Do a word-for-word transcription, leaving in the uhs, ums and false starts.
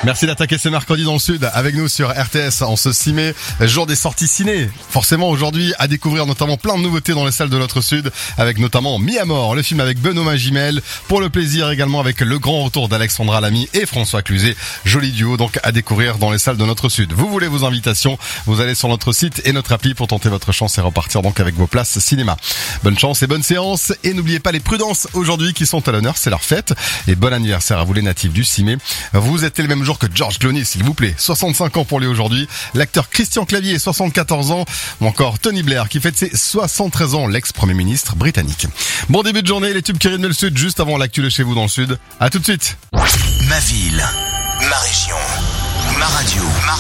Merci d'attaquer ce mercredi dans le Sud avec nous sur R T S en ce six mai, jour des sorties ciné. Forcément aujourd'hui à découvrir notamment plein de nouveautés dans les salles de notre Sud, avec notamment Mi-Amor, le film avec Benoît Magimel, pour le plaisir également avec le grand retour d'Alexandra Lamy et François Cluzet. Joli duo donc à découvrir dans les salles de notre Sud. Vous voulez vos invitations, vous allez sur notre site et notre appli pour tenter votre chance et repartir donc avec vos places cinéma. Bonne chance et bonne séance, et n'oubliez pas les prudences aujourd'hui qui sont à l'honneur, c'est leur fête. Et bon anniversaire à vous les natifs du six mai. Vous êtes le même jour que George Clooney, s'il vous plaît. soixante-cinq ans pour lui aujourd'hui. L'acteur Christian Clavier, soixante-quatorze ans. Ou encore Tony Blair, qui fête ses soixante-treize ans, l'ex-premier ministre britannique. Bon début de journée, les tubes qui rythment le Sud, juste avant l'actu de chez vous dans le Sud. À tout de suite. Ma ville, ma région, ma radio, ma radio.